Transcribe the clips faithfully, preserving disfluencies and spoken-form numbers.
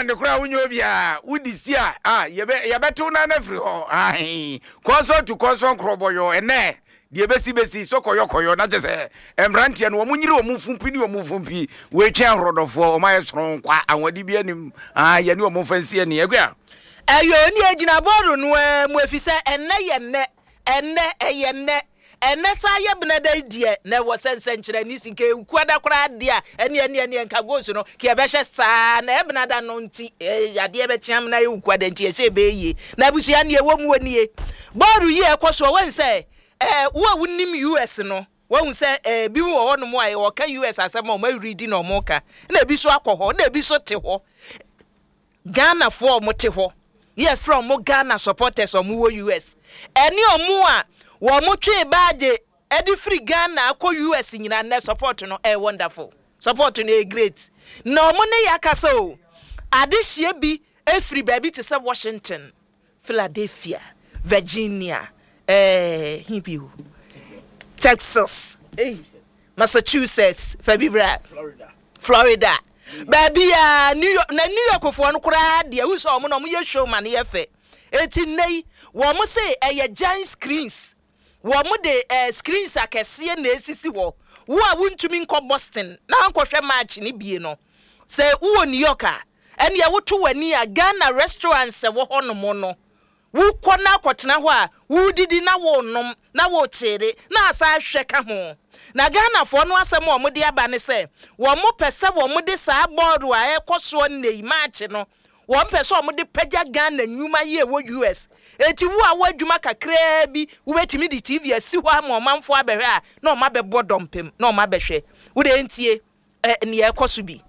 England kura unyo bia udisia ah yebe yebeto na na free ho ai koso to koso nkroboyo ene die besi besi sokoyo koyo na jese emrantie no omunyiri omufumpi ni omufumpi we twen rodofo omayesoron kwa anwadi bia nim ah ye ni omfansi ene egwa ayo ni agina boru no mu efise enne ye ne enne eye ne enne sa ye benada die na wo sensenkyere ni sinke ukuada kora dia ene ene ene nka gozo no ke be hye saa na e benada no nti ade be tiam na ye ukuada nti e se be yi na busia ne wo mu woni boru yi ekoso won say eh wo wunim U S no won say eh bi wo ho no mo aye wo ka U S asem o ma readi no mo ka na bi so akoho na bi so te ho Ghana for mo te ho ye from mo Ghana supporters o mo U S eni o mo a wo mo twe baage edi free Ghana akọ U S nyina na support no eh wonderful support no e great no mo ne yakasa o ade hie bi e free baby te say Washington Philadelphia Virginia eh hibiu Texas eh Massachusetts Florida Florida baby ya New York na New York fo no kura de hu so mo no mo ye show man ye fe eti nei wo mo say eh giant screens wo mo de eh screens akese na esisi wo wo a wuntumi nko Boston na nkohwe match ni bie no say wo New York a ene ye woto wani a Ghana restaurants wo ho no mo no wo kona kwotena ho a wo didi na wo nom na wo tere na asa hwe ka ho na Ghana fo no asem o mo de aba ne se wo mo pese wo mo de sa board a ekoso nei match no wo pese o mo de pagya Ghana nyuma ye wo U S eti wo a wo adwuma kakra bi wo betimi di T V asi ho ama manfo abehwe a na o ma be bodompem na o ma behwe wo de ntie ne ekoso bi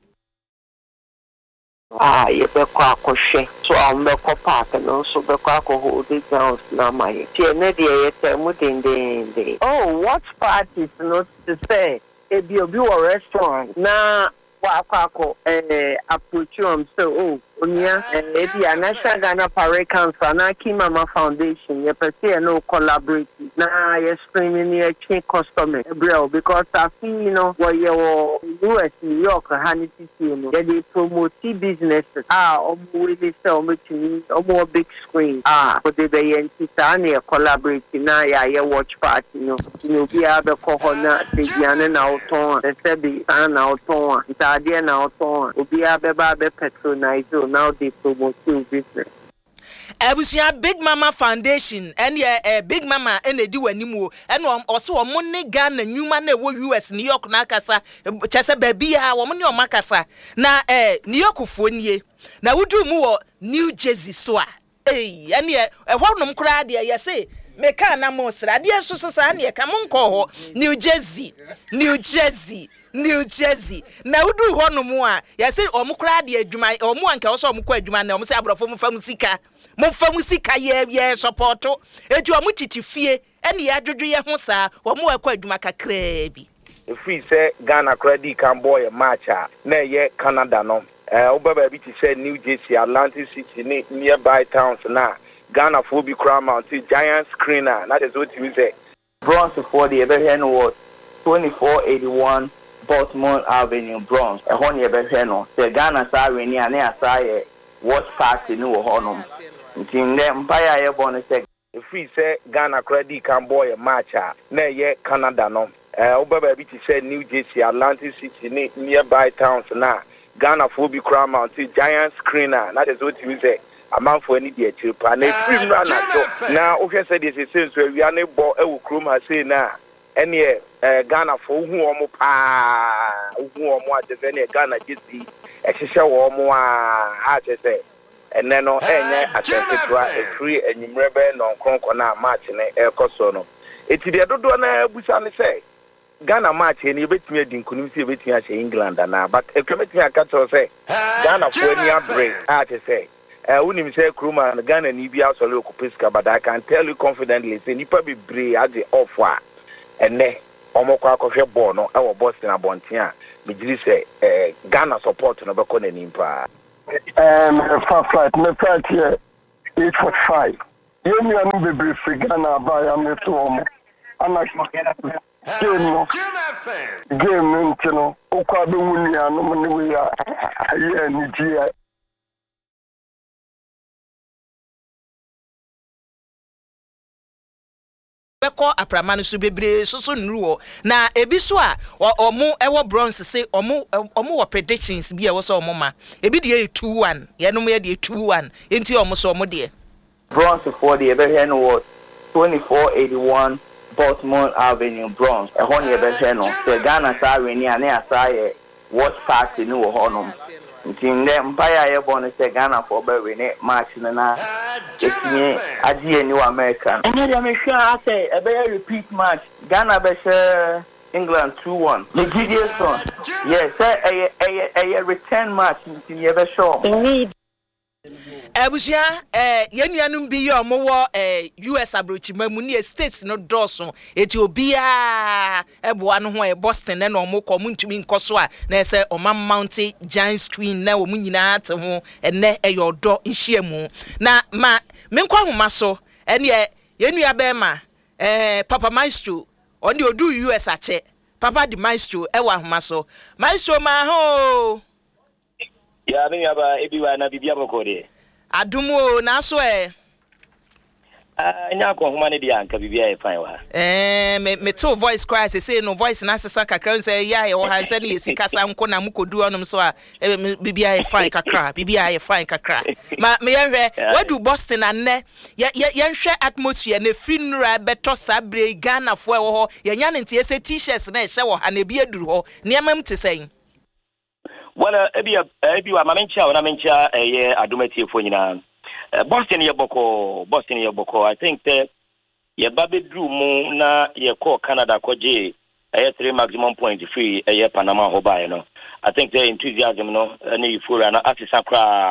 ah ye be kwa akoshe so am be ko park no so be kwa ko hold the grounds na my tie ne de ye tell den den oh watch parties not to say e bi obi wo restaurant na wa akọ eh approach am so oh onia eh bi National Ghana Parade Council na Kimama Foundation ye pese no collaborate na ye streaming ye chain customer bro because I feel you know where you U S New York Hanity you know they promote businesses ah omo we sell me to omo big screen ah but they be entita na collaborate na ya ye watch party you know you know be able ko na de biane na oton e se bi na oton ita de na oton obi abeba be patronize now they promote business. Ebusia Big Mama Foundation and yeah uh, Big Mama ene di wanimu ene oso o monne Ghana nyuma na wo U S New York na kasa chese baby ha wo monne o makasa na eh New York fo nie na wudu mu wo New Jersey so a eh ene e ho nom kra de ye say me ka na mo sra de so so sa ne ka mon ko ho New Jersey New Jersey New Jersey na wudu ho no mu a ye say o mu kra de adwuma o mu anka wo so o mu kwa adwuma na o mu say abrofo mu fam sika mo fam sika ye ye support eju o mu titifie ene ya dwodwo ye ho sa o mu akwa adwuma kakra bi free say Ghana credit can boy match na ye Canada no eh obaba bi ti say New Jersey Atlantic City nearby towns na Ghana for bi crown mount giant screener na that's what you say bronze for the ever no twenty-four eighty-one Baltimore Avenue Bronx e ho ne be no say Ghana sa weni ane asaye watch party no ho no ntin ne mpaya ye bon say free say Ghana credit can boy match na ye Canada no eh obaba bi ti say New Jersey Atlantic City nearby towns na Ghana for bi crown mount giant screener na that's what you say amount for any dey chirpa na free no na so na o hwe say dey say so wi ane bo e wo krom ha say na ene eh Ghana for hu omo pa hu omo adze ne Ghana gisi e hihye wo omo a ha che say ene no enye atentetua e free enyimrebe no nkronko na match ne e koso no etide dodo na busa ne say Ghana match ni betimi adinkunim si betimi a England na but e kemeti aka to say Ghana for any break ha che say eh unim say kruma Ghana ni bi asole okupeska but I can tell you confidently say nipa be brave at the offer ene omokwa akohwe ball no e wo Boston abonten a megiri say eh Ghana support no be ko nanim pa um for flight me flight here eight forty-five you me am be brief Ghana ba am to omo ana game no game no okwa be wuni anu me we ya ye ni ji beko aprama no so bebre so so nruo na ebi so a omo ewo bronze say omo omo wo predictions bi e wo so omo ma ebi de two one ye no me de two one enti omo so omo de bronze for the ever here no twenty-four eighty-one Baltimore Avenue Bronx e ho ne be here no the Ghana sa weni ane asaye watch party no ho no ntin ne mpaya ye bon se Ghana for be weni match na na etinye adie ni wa American ene dia me hwa say e be repeat match Ghana be share England two one the G D S son yes say a a a return match ntin ye be show Ebusia eh yenuanum bi ye omowo eh U S abrochima mu ne states no doso Ethiopia eboa no ho e Boston na no omoko mu ntumi nkoso a na ese Omam Mountain giant screen na wo mu nyina ate ho ene eyodo nhyiamu na ma menkwa homa so ene yenua be ma eh Papa Maestro oni odu U S ache Papa di Maestro e wa homa so Maestro ma ho ya me aba ebiwa na bibia bokode adumo na so e ah nya ko homa ne dia anka bibia e fine wa eh me me to voice cry say no voice na sesa kakra say ya e wo hanse ne yesika sanko na mukodu onom so a bibia e fine kakra bibia e fine kakra ma me yenhwe wadu Boston anne yenhwe atmosphere na funeral beto sabre Ghana fo e wo ho yenya ne ntie se t-shirts na e hye wo ha na bi aduru ho ne amam te sen Well, ebi ebi wa mamencha na mencha eh adomati fo nyina. Boston ye boko, Boston ye boko. I think the ye babedru mu na ye call Canada koje eh three maximum point free eh Panama hoba you know. I think the enthusiasm no any fura na atisakra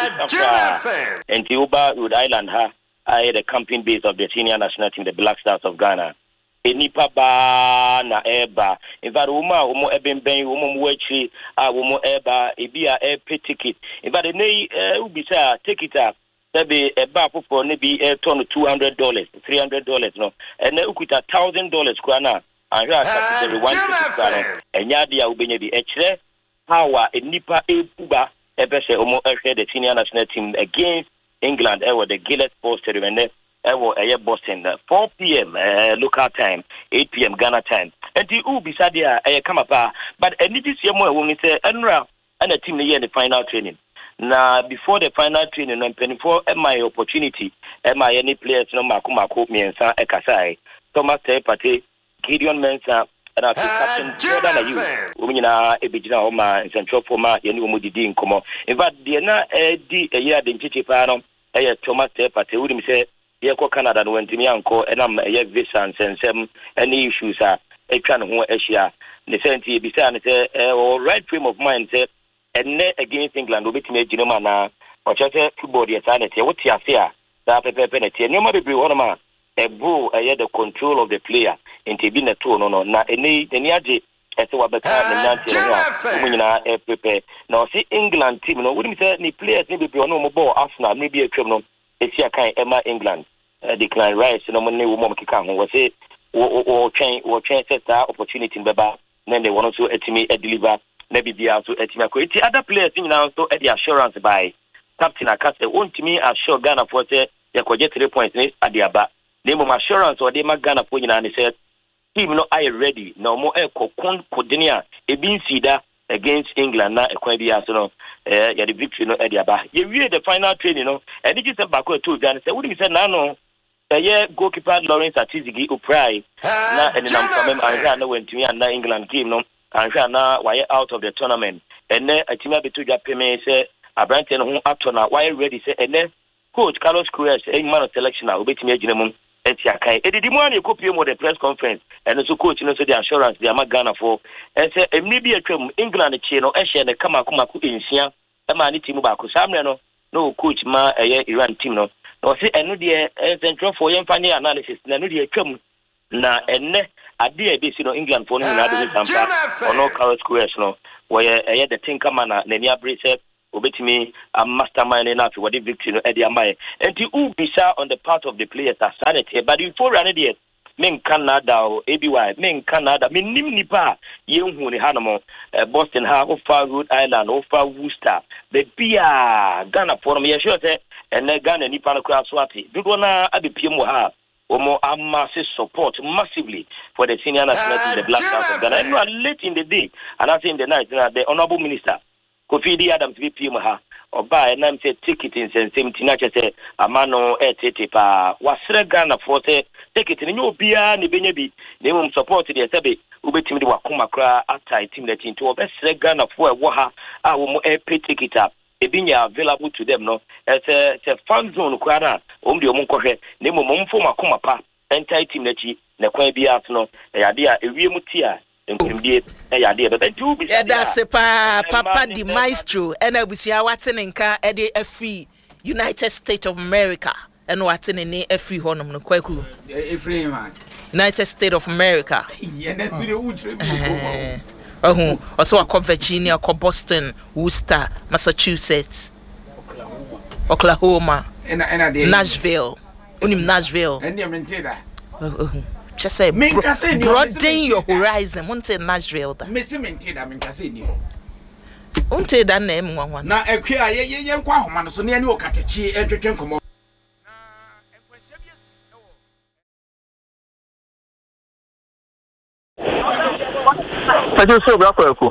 atisakra and Uba Rhode Island ha I the camping base of the senior national team the Black Stars of Ghana. Enipa ba na eba in fact uma umo ebenben umo mwechi a umo eba ebia e pay ticket in fact nei ubisa ticket a be eba popo ne bi e ton two hundred dollars three hundred dollars no and ukuta one thousand dollars kwa na anhwa ka the one ticket kwa enya dia ubenya bi echre power enipa ebuba ebese umo ehwe the senior national team against England ever the Gillett Sports Stadium and ewo eye Boston four p.m. uh, local time eight p.m. Ghana time and the u beside there eye come pa but any this year mo we say enra and the team here in the final training na before the final training and twenty-four my opportunity am I any players no makumako miensa ekasai Thomas Tepate Gideon Mensah and I think Captain Jordan Ayew we nyina ebegina o ma central former ye ni o modidi nkomo in fact the na e di e year the nchichi pa no eye Thomas Tepate we mi say yeko Canada no wentimi anko enam ye visa and sensem any issues a etwa ne ho ahia ne senti bi say ne say o right frame of mind say enne against England obetimi agino ma na o chete football ye sa ne tie woti ase a da pepepe ne tie nyoma bebre ho no ma e bro e the control of the player into bi ne to no no na eni eni age ese wa beta ne nanti no a mu nyina e prepare na o see England team no wodi mi say ni players ni bebre no mo ball Arsenal ni bi atwam no esi akan ema England decline rights no money wo mom kika ho we say wo train wo train set opportunity beba then they want to etimi deliver maybe be also etimi akoti other players in now so the assurance by captain akase wontimi assure Ghana for say ye koje three points ni adiaba they mo assurance or they ma Ghana for nyina ni say team no are ready no mo e kokon kodenia e bin sida against England na ekwan bi aso no eh ya the victory no adiaba ye wie the final training no e dey just back to Ghana say we say na no yeah, goalkeeper Lawrence Atizigi Uprai na enam kamem anja na wentumi na England game no anja na why out of the tournament ene atima betu ja peme say Abrante no ho ato na why ready say ene coach Carlos Queiroz e man of selection na obetumi agina mum etia kai edidi mu an ekopie mo the press conference ene so coach no so the assurance the Ghana for and say emni bi atwam England chi no e hye ne kama kuma ku ensia e ma ne team ba ko samre no no coach ma eye Iran team no no see enu de central for yen fani analysis na enu de twam na enne ade e be si no England for no na do sampa ono Carlos Queiroz no where eye the tinker man na ni abrese obetimi a mastermind na for the victory no e de amaye enti u bisa on the part of the players that started here but before run there men Canada o A B Y men Canada men nim nipa yenhu ni hanomo Boston ha ofa Rhode Island ofa Worcester be bia Ghana for me sure say and Ghana nipa no kwa swati dodo na abepiem wo ha Omo massive support massively for the senior national team, the Black Stars of Ghana. And you are late in the day, and I say in the night, the Honorable Minister Kofi D. Adams V P M ha oba and I'm say ticket in seventeen na say amano e tete pa wasre Ghana for say ticket ni obia ni benye bi na mum support the sebe ubetimi de wakoma kra atai team that into obesre Ghana for e wo ha a wo mo e pay ticket up e binya available to them no it's a it's a fan zone kra na om de om kohwe na mum mum fo makoma pa entai team na chi na kwan bia no e yade a ewie mutia nkimdie e yade be bentu bi e da se pa papa di maestro and abusia watene nka e de afi United States of America and watene ne afi honom no kwaku Efrem man United States of America ye na su de utre bi ko ohu also akọ Virginia, akọ Boston, Worcester, Massachusetts, Oklahoma, ena ena de Nashville unim Nashville enya menteda ohu just say broaden your horizon. Won't say Nashville da. Me se menteda me nkase ni. Won't say that name nwanwa. Na ekwe a ye ye nkwa homa no so ne ne okatechi etwetwe nkomo. Na enkwahia bi esi ewo. Tajo so bra kwaku.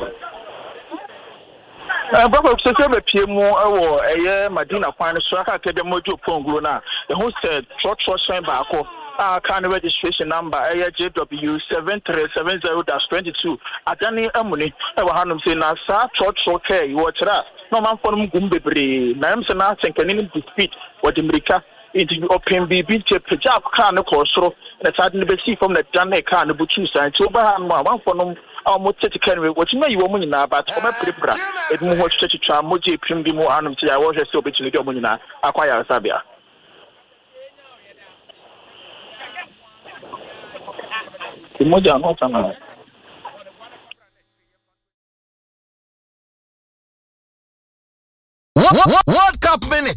Eh bra kwaku so be pie mu ewo eye Madina kwan so aka ke de mojo ponguro na. E ho se trot trot shen ba akọ. Uh, kind of registration number A J W seven three seven zero dash twenty two. Atani Emuni, ever Hanum say na sa church okay, you watch that. No man for them gumbebre. Nam sana senkanin defeat what America into open B B T Pajak can of course so and I didn't see from the Dane can of Buchu and so Bahan one for them our motor can what you may you woman now but for my prepra. It more church try Moji Prim Bimo Hanum say I was just so between the Dominina, acquire Sabia. What, what, what Cup minute?